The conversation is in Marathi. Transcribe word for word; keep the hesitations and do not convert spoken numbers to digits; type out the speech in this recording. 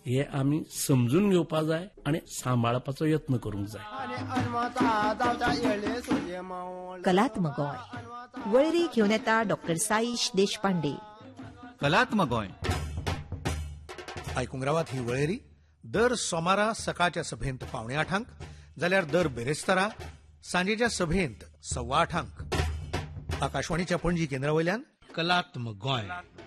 हे आमी समजून घेवपा जाय आणि सांबाळपाचो यत्न करूंक जाय. कलात्मक गोंय वळेरी घेवन येता डॉक्टर साईश देशपांडे. कलात्मक गोंय आयकूंक रावात ही वळेरी दर सोमारा सकाळच्या सभेंत पावणे आठांक, जाल्यार दर बेरेस्तारा सांजेच्या सभेंत सव्वा आठांक. आकाशवाणीच्या पणजी केंद्रा वयल्यान कलात्मक गोंय.